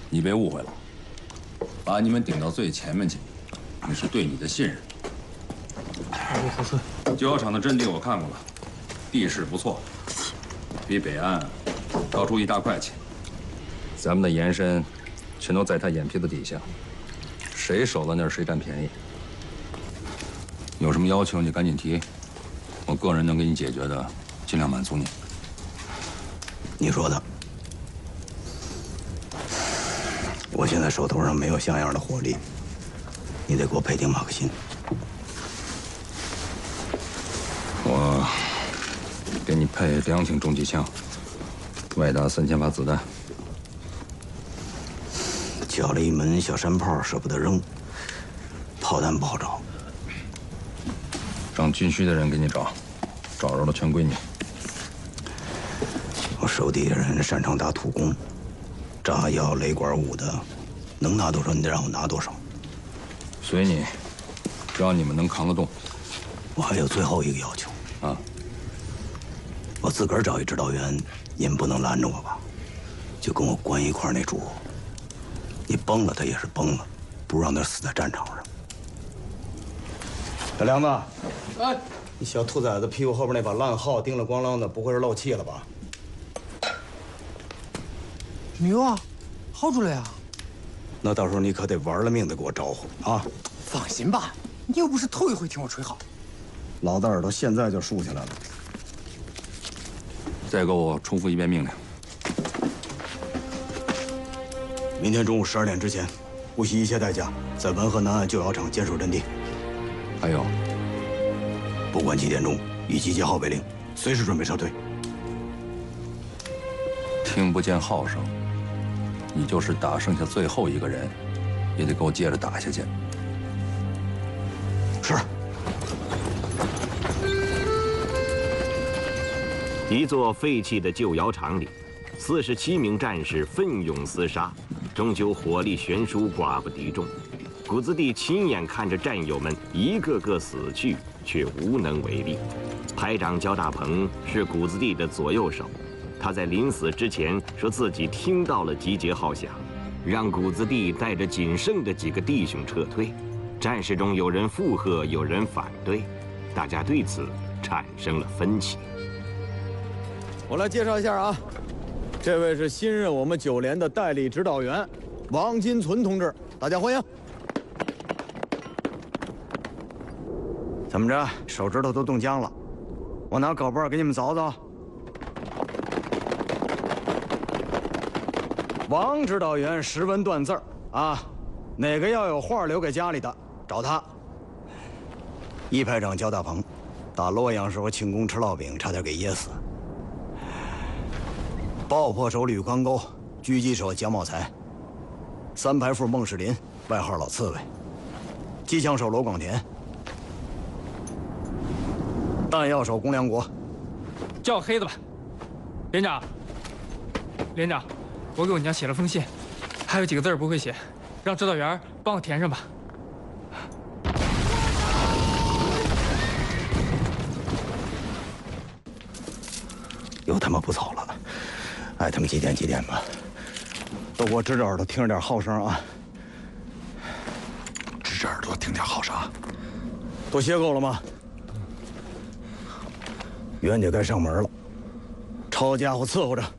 你别误会了，把你们顶到最前面去，那是对你的信任。 如何顺？ 旧窑厂的阵地我看过了，地势不错，比北岸高出一大块去。咱们的延伸全都在他眼皮子底下，谁守了那儿谁占便宜。有什么要求你赶紧提，我个人能给你解决的，尽量满足你。 你说的。我现在手头上没有像样的火力，你得给我配定马克沁。 我给你配2挺重机枪，外打3000发子弹。 缴了一门小山炮，舍不得扔，炮弹不好找。 让军需的人给你找，找着了全归你。 我手底下人擅长打土工，炸药、雷管、武的，能拿多少你得让我拿多少。 随你，只要你们能扛得动。 我还有最后一个要求啊， 我自个儿找一指导员，你们不能拦着我吧？就跟我关一块那主，你崩了他也是崩了，不如让他死在战场上。小梁子， 哎， 你小兔崽子屁股后边那把烂号叮了咣啷的，不会是漏气了吧？ 没有啊，耗住了呀。 那到时候你可得玩了命的给我招呼啊！ 放心吧，你又不是头一回听我吹号。 老子耳朵现在就竖起来了。 再给我重复一遍命令。 明天中午12点之前，不惜一切代价，在文河南岸旧窑厂坚守阵地。 还有， 不管几点钟，以集结号为令，随时准备撤退。 听不见号声，你就是打剩下最后一个人，也得给我接着打下去。 是。 一座废弃的旧窑厂里，47名战士奋勇厮杀，终究火力悬殊，寡不敌众。谷子地亲眼看着战友们一个个死去，却无能为力。排长焦大鹏是谷子地的左右手，他在临死之前说自己听到了集结号响，让谷子地带着仅剩的几个弟兄撤退。战士中有人附和，有人反对，大家对此产生了分歧。 我来介绍一下啊，这位是新任我们9连的代理指导员王金存同志，大家欢迎。怎么着，手指头都冻僵了？我拿镐把给你们凿凿。王指导员识文断字儿啊，哪个要有话留给家里的，找他。 一排长焦大鹏，打洛阳时候庆功吃烙饼，差点给噎死。爆破手吕宽沟，狙击手蒋茂才。3排副孟世林，外号老刺猬。机枪手罗广田。弹药手龚良国， 叫我黑子吧。连长，连长，我给我娘写了封信，还有几个字不会写，让指导员帮我填上吧。 又他妈不早了，爱他们几点几点吧。都给我支着耳朵听着点号声啊！ 支着耳朵听点号声。 都歇够了吗？袁姐该上门了，抄家伙伺候着。